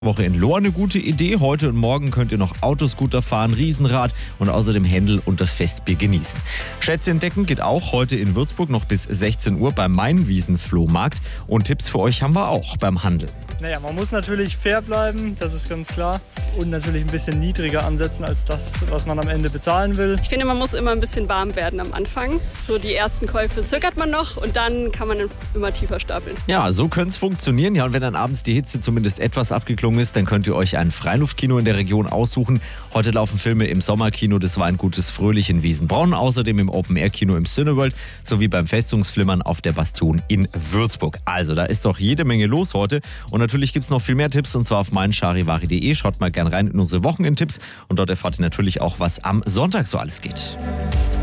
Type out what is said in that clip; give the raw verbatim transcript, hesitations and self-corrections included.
Woche in Lohr eine gute Idee. Heute und morgen könnt ihr noch Autoscooter fahren, Riesenrad und außerdem Händel und das Festbier genießen. Schätze entdecken geht auch heute in Würzburg noch bis sechzehn Uhr beim Mainwiesen-Flohmarkt. Und Tipps für euch haben wir auch beim Handel. Naja, man muss natürlich fair bleiben, das ist ganz klar. Und natürlich ein bisschen niedriger ansetzen als das, was man am Ende bezahlen will. Ich finde, man muss immer ein bisschen warm werden am Anfang. So die ersten Käufe zögert man noch und dann kann man immer tiefer stapeln. Ja, so könnte es funktionieren. Ja, und wenn dann abends die Hitze zumindest etwas abgeklungen ist, dann könnt ihr euch ein Freiluftkino in der Region aussuchen. Heute laufen Filme im Sommerkino des Weingutes Fröhlich in Wiesenbronn, außerdem im Open-Air-Kino im Cineworld sowie beim Festungsflimmern auf der Bastion in Würzburg. Also, da ist doch jede Menge los heute. Und natürlich gibt es noch viel mehr Tipps, und zwar auf meincharivari punkt de. Schaut mal gern rein in unsere Wochenendtipps und dort erfahrt ihr natürlich auch, was am Sonntag so alles geht.